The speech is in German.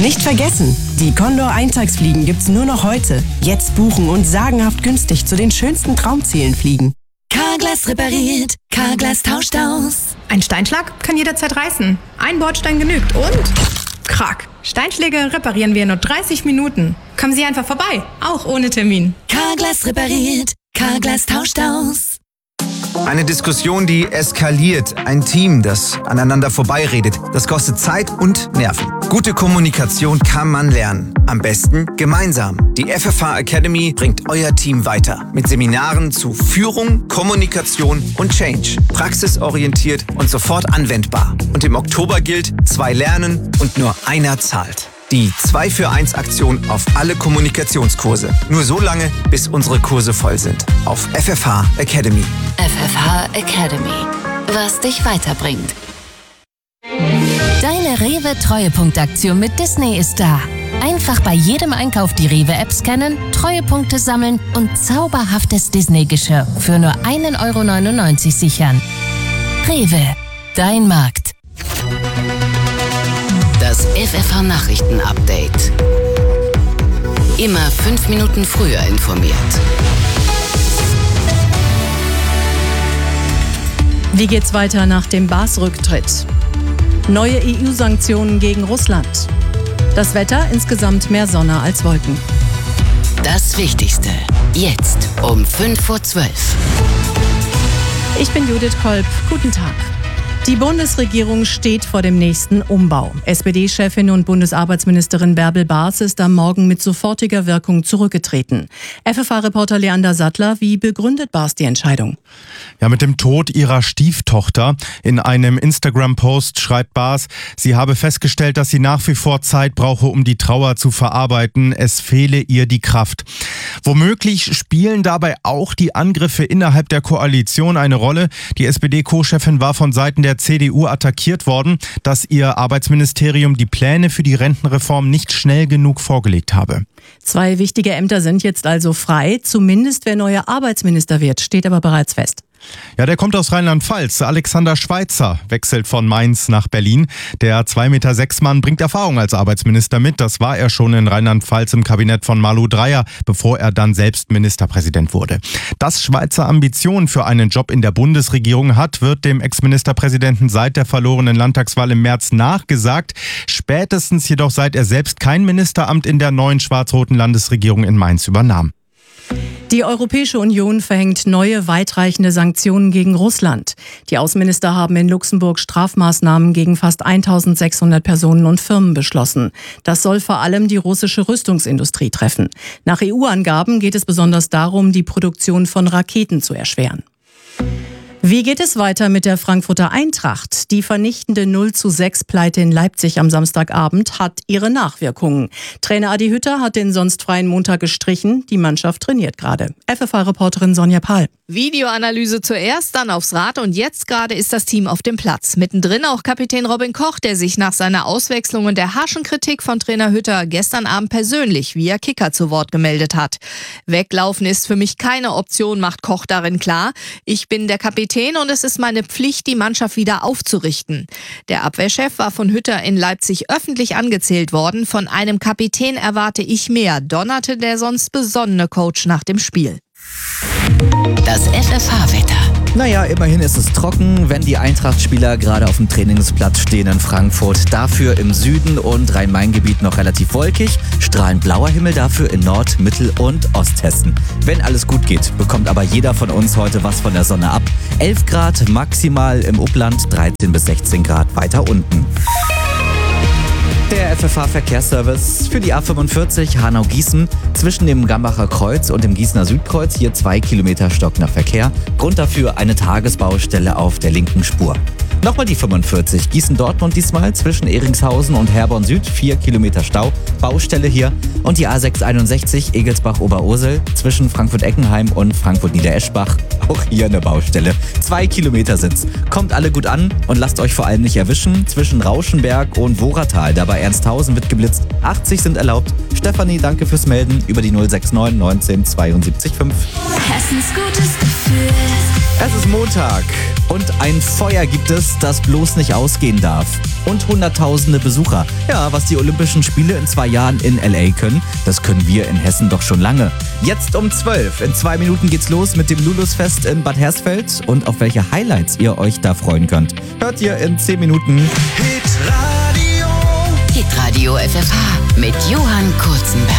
Nicht vergessen, die Condor Eintagsfliegen gibt's nur noch heute. Jetzt buchen und sagenhaft günstig zu den schönsten Traumzielen fliegen. Carglass repariert, Carglass tauscht aus. Ein Steinschlag kann jederzeit reißen. Ein Bordstein genügt und... Krack. Steinschläge reparieren wir in nur 30 Minuten. Kommen Sie einfach vorbei, auch ohne Termin. Carglass repariert, Carglass tauscht aus. Eine Diskussion, die eskaliert. Ein Team, das aneinander vorbeiredet. Das kostet Zeit und Nerven. Gute Kommunikation kann man lernen. Am besten gemeinsam. Die FFH Academy bringt euer Team weiter. Mit Seminaren zu Führung, Kommunikation und Change. Praxisorientiert und sofort anwendbar. Und im Oktober gilt: 2 lernen und nur einer zahlt. Die 2-für-1-Aktion auf alle Kommunikationskurse. Nur so lange, bis unsere Kurse voll sind. Auf FFH Academy. FFH Academy. Was dich weiterbringt. Deine Rewe-Treuepunktaktion mit Disney ist da. Einfach bei jedem Einkauf die Rewe-App scannen, Treuepunkte sammeln und zauberhaftes Disney-Geschirr für nur 1,99 € sichern. Rewe, dein Markt. Das FFH-Nachrichten-Update. Immer 5 Minuten früher informiert. Wie geht's weiter nach dem Baas-Rücktritt? Neue EU-Sanktionen gegen Russland. Das Wetter, insgesamt mehr Sonne als Wolken. Das Wichtigste, jetzt um 11:05 Uhr. Ich bin Judith Kolb. Guten Tag. Die Bundesregierung steht vor dem nächsten Umbau. SPD-Chefin und Bundesarbeitsministerin Bärbel Baas ist am Morgen mit sofortiger Wirkung zurückgetreten. FFH-Reporter Leander Sattler, wie begründet Baas die Entscheidung? Ja, mit dem Tod ihrer Stieftochter. In einem Instagram-Post schreibt Baas, sie habe festgestellt, dass sie nach wie vor Zeit brauche, um die Trauer zu verarbeiten. Es fehle ihr die Kraft. Womöglich spielen dabei auch die Angriffe innerhalb der Koalition eine Rolle. Die SPD-Co-Chefin war von Seiten der CDU attackiert worden, dass ihr Arbeitsministerium die Pläne für die Rentenreform nicht schnell genug vorgelegt habe. 2 wichtige Ämter sind jetzt also frei. Zumindest wer neuer Arbeitsminister wird, steht aber bereits fest. Ja, der kommt aus Rheinland-Pfalz. Alexander Schweitzer wechselt von Mainz nach Berlin. Der 2,6 Meter Mann bringt Erfahrung als Arbeitsminister mit. Das war er schon in Rheinland-Pfalz im Kabinett von Malu Dreyer, bevor er dann selbst Ministerpräsident wurde. Dass Schweitzer Ambitionen für einen Job in der Bundesregierung hat, wird dem Ex-Ministerpräsidenten seit der verlorenen Landtagswahl im März nachgesagt. Spätestens jedoch seit er selbst kein Ministeramt in der neuen schwarz-roten Landesregierung in Mainz übernahm. Die Europäische Union verhängt neue weitreichende Sanktionen gegen Russland. Die Außenminister haben in Luxemburg Strafmaßnahmen gegen fast 1600 Personen und Firmen beschlossen. Das soll vor allem die russische Rüstungsindustrie treffen. Nach EU-Angaben geht es besonders darum, die Produktion von Raketen zu erschweren. Wie geht es weiter mit der Frankfurter Eintracht? Die vernichtende 0:6-Pleite in Leipzig am Samstagabend hat ihre Nachwirkungen. Trainer Adi Hütter hat den sonst freien Montag gestrichen. Die Mannschaft trainiert gerade. FFH-Reporterin Sonja Pahl. Videoanalyse zuerst, dann aufs Rad und jetzt gerade ist das Team auf dem Platz. Mittendrin auch Kapitän Robin Koch, der sich nach seiner Auswechslung und der harschen Kritik von Trainer Hütter gestern Abend persönlich via Kicker zu Wort gemeldet hat. Weglaufen ist für mich keine Option, macht Koch darin klar. Ich bin der Kapitän und es ist meine Pflicht, die Mannschaft wieder aufzurichten. Der Abwehrchef war von Hütter in Leipzig öffentlich angezählt worden. Von einem Kapitän erwarte ich mehr, donnerte der sonst besonnene Coach nach dem Spiel. Das FFH-Wetter. Naja, immerhin ist es trocken, wenn die Eintracht-Spieler gerade auf dem Trainingsplatz stehen in Frankfurt. Dafür im Süden und Rhein-Main-Gebiet noch relativ wolkig. Strahlend blauer Himmel dafür in Nord-, Mittel- und Osthessen. Wenn alles gut geht, bekommt aber jeder von uns heute was von der Sonne ab. 11 Grad maximal im Upland, 13 bis 16 Grad weiter unten. Der FFH-Verkehrsservice für die A45 Hanau-Gießen zwischen dem Gambacher Kreuz und dem Gießener Südkreuz. Hier 2 Kilometer stockender Verkehr. Grund dafür eine Tagesbaustelle auf der linken Spur. Nochmal die 45 Gießen-Dortmund diesmal zwischen Eringshausen und Herborn Süd. 4 Kilometer Stau. Baustelle hier. Und die A661 Egelsbach-Oberursel zwischen Frankfurt-Eckenheim und Frankfurt-Niedereschbach. Auch hier eine Baustelle. 2 Kilometer sind's. Kommt alle gut an und lasst euch vor allem nicht erwischen. Zwischen Rauschenberg und Woratal. Dabei Ernsthausen wird geblitzt. 80 sind erlaubt. Stefanie, danke fürs Melden über die 069 19 72 5. Hessens gutes Gefühl. Es ist Montag und ein Feuer gibt es, das bloß nicht ausgehen darf. und hunderttausende Besucher. Ja, was die Olympischen Spiele in 2 Jahren in L.A. können, das können wir in Hessen doch schon lange. Jetzt um 12. In 2 Minuten geht's los mit dem Lulusfest in Bad Hersfeld und auf welche Highlights ihr euch da freuen könnt. Hört ihr in 10 Minuten. Hitradio FFH mit Johann Kurzenberg.